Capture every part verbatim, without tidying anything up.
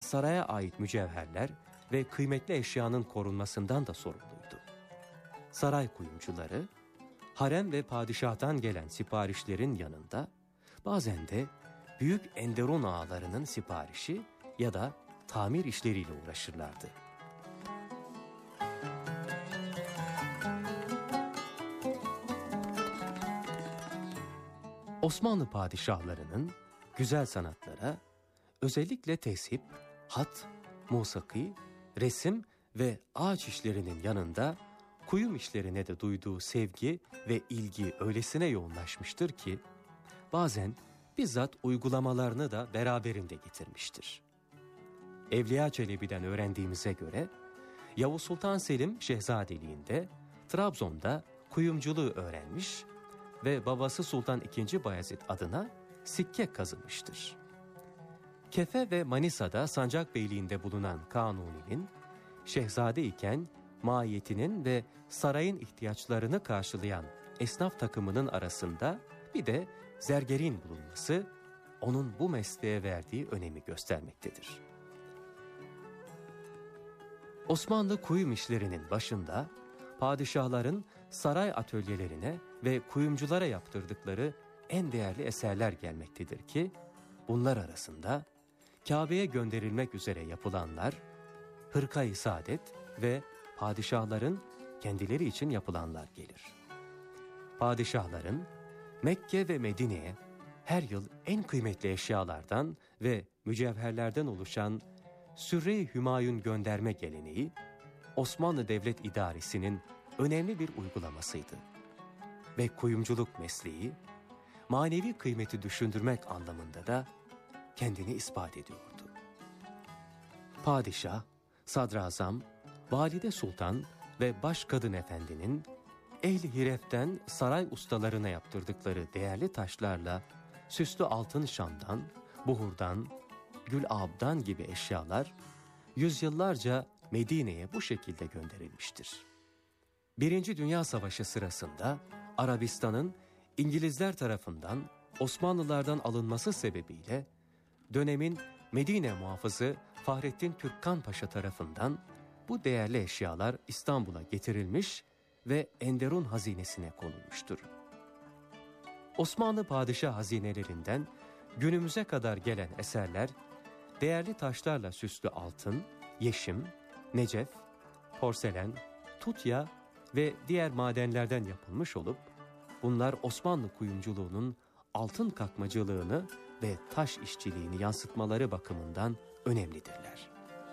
saraya ait mücevherler ve kıymetli eşyanın korunmasından da sorumluydu. Saray kuyumcuları, harem ve padişahtan gelen siparişlerin yanında bazen de büyük Enderun ağalarının siparişi ya da tamir işleriyle uğraşırlardı. Osmanlı padişahlarının güzel sanatlara, özellikle tesip, hat, musiki, resim ve ağaç işlerinin yanında kuyum işlerine de duyduğu sevgi ve ilgi öylesine yoğunlaşmıştır ki, bazen bizzat uygulamalarını da beraberinde getirmiştir. Evliya Çelebi'den öğrendiğimize göre, Yavuz Sultan Selim şehzadeliğinde Trabzon'da kuyumculuğu öğrenmiş ve babası Sultan ikinci. Bayezid adına sikke kazımıştır. Kefe ve Manisa'da Sancakbeyliğinde bulunan Kanuni'nin, şehzade iken mahiyetinin ve sarayın ihtiyaçlarını karşılayan esnaf takımının arasında bir de zergerin bulunması, onun bu mesleğe verdiği önemi göstermektedir. Osmanlı kuyum işlerinin başında, padişahların saray atölyelerine ve kuyumculara yaptırdıkları en değerli eserler gelmektedir ki, bunlar arasında Kabe'ye gönderilmek üzere yapılanlar, hırka-i saadet ve padişahların kendileri için yapılanlar gelir. Padişahların Mekke ve Medine'ye her yıl en kıymetli eşyalardan ve mücevherlerden oluşan Sürre-i Hümayun gönderme geleneği, Osmanlı Devlet İdaresi'nin önemli bir uygulamasıydı. Ve kuyumculuk mesleği, manevi kıymeti düşündürmek anlamında da kendini ispat ediyordu. Padişah, sadrazam, valide sultan ve başkadın efendinin Ehl-i Hiref'ten saray ustalarına yaptırdıkları değerli taşlarla süslü altın şamdan, buhurdan, gül-abdan gibi eşyalar yüzyıllarca Medine'ye bu şekilde gönderilmiştir. Birinci Dünya Savaşı sırasında Arabistan'ın İngilizler tarafından Osmanlılardan alınması sebebiyle dönemin Medine muhafızı Fahrettin Türkkan Paşa tarafından bu değerli eşyalar İstanbul'a getirilmiş ve Enderun hazinesine konulmuştur. Osmanlı padişah hazinelerinden günümüze kadar gelen eserler, değerli taşlarla süslü altın, yeşim, necef, porselen, tutya ve diğer madenlerden yapılmış olup, bunlar Osmanlı kuyumculuğunun altın kakmacılığını ve taş işçiliğini yansıtmaları bakımından önemlidirler.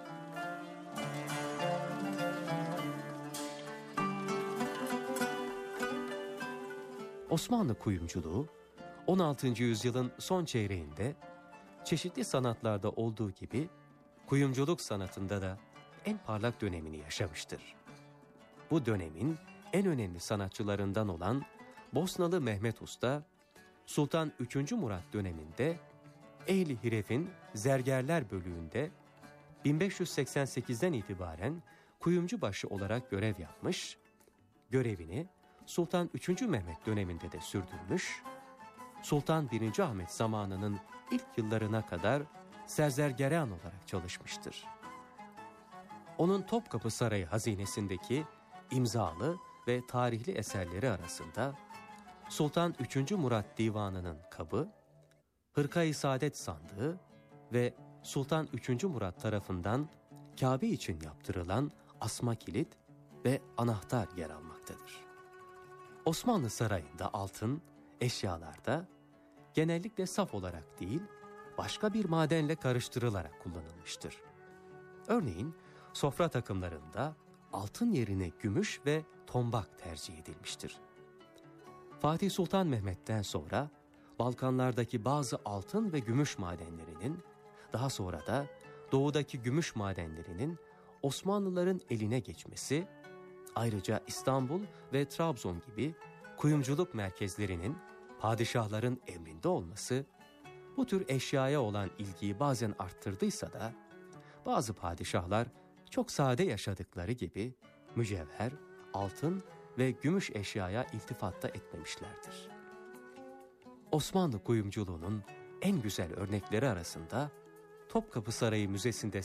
Osmanlı kuyumculuğu, on altıncı yüzyılın son çeyreğinde çeşitli sanatlarda olduğu gibi kuyumculuk sanatında da en parlak dönemini yaşamıştır. Bu dönemin en önemli sanatçılarından olan Bosnalı Mehmet Usta, Sultan üçüncü. Murat döneminde Ehl-i Hiref'in Zergerler bölüğünde bin beş yüz seksen sekizden itibaren kuyumcubaşı olarak görev yapmış, görevini Sultan üçüncü. Mehmet döneminde de sürdürmüş, Sultan birinci. Ahmet zamanının ilk yıllarına kadar serzergeran olarak çalışmıştır. Onun Topkapı Sarayı hazinesindeki imzalı ve tarihli eserleri arasında Sultan üçüncü. Murat Divanı'nın kabı, Hırka-i Saadet sandığı ve Sultan üçüncü. Murat tarafından Kabe için yaptırılan asma kilit ve anahtar yer almaktadır. Osmanlı Sarayı'nda altın, eşyalarda genellikle saf olarak değil, başka bir madenle karıştırılarak kullanılmıştır. Örneğin sofra takımlarında altın yerine gümüş ve tombak tercih edilmiştir. Fatih Sultan Mehmet'ten sonra Balkanlardaki bazı altın ve gümüş madenlerinin, daha sonra da doğudaki gümüş madenlerinin Osmanlıların eline geçmesi, ayrıca İstanbul ve Trabzon gibi kuyumculuk merkezlerinin padişahların emrinde olması, bu tür eşyaya olan ilgiyi bazen arttırdıysa da, bazı padişahlar çok sade yaşadıkları gibi mücevher, altın ve gümüş eşyaya iltifatta etmemişlerdir. Osmanlı kuyumculuğunun en güzel örnekleri arasında Topkapı Sarayı Müzesi'nde